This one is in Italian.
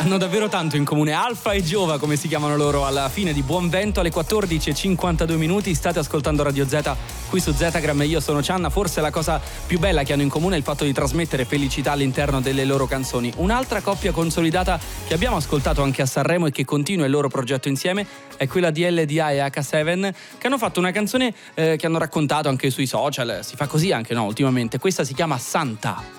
hanno davvero tanto in comune. Alfa e Giova, come si chiamano loro, alla fine di Buon Vento alle 14:52. State ascoltando Radio Z qui su Zetagram e io sono Cianna. Forse la cosa più bella che hanno in comune è il fatto di trasmettere felicità all'interno delle loro canzoni. Un'altra coppia consolidata che abbiamo ascoltato anche a Sanremo e che continua il loro progetto insieme è quella di LDA e H7, che hanno fatto una canzone che hanno raccontato anche sui social. Si fa così anche, no, ultimamente. Questa si chiama Santa.